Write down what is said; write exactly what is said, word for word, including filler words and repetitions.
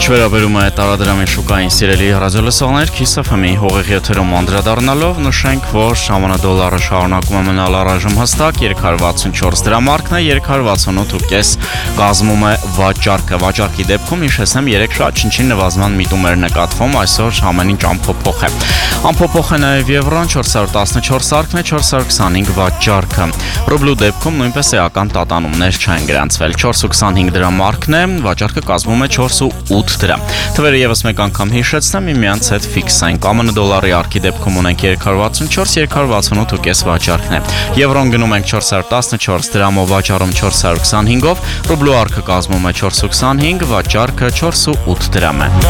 Չվերաբերում է տարադրամի շուկային սիրելի հեռարձակալներ, Kiss F M-ի հողեղի եթերում անդրադառնալով նշենք, որ ԱՄՆ դոլարը շարունակում է մնալ առայժմ հստակ, երեք հարյուր վաթսունչորս դրամարկն է, երեք հարյուր վաթսունութ ու կես կազմում է վաճառքը։ Վաճառքի դեպքում հիշեցնեմ, երեք շաբաթ չնչին նվազման միտում էր նկատվում, այսօր ամեն ինչ ամփոփող է։ Ամփոփող է նաև եվրոն, չորս հարյուր տասնչորս արկն է, չորս հարյուր քսանհինգ վաճառքը։ Ռուբլու դեպքում նույնպես էական տատանումներ չեն գրանցվել, չորս հարյուր քսանհինգ դրամարկն է, վաճառքը կազմում է չորս հարյուր ութ դրամ։ Թվերը եւս մեկ անգամ հիշեցնեմ, միմյանց հետ ֆիքսենք։ ԱՄՆ դոլարի արկի դեպքում ունենք երեք հարյուր վաթսունչորս, երեք հարյուր վաթսունութ ու կես վաճառքն է։ Եվրոն գնում ենք չորս հարյուր տասնչորս դրամով, վաճառում չորս հարյուր քսանհինգով, ռուբլու արկը կազմում է չորս հարյուր քսանհինգ, վաճառքը չորս հարյուր ութ դրամ է։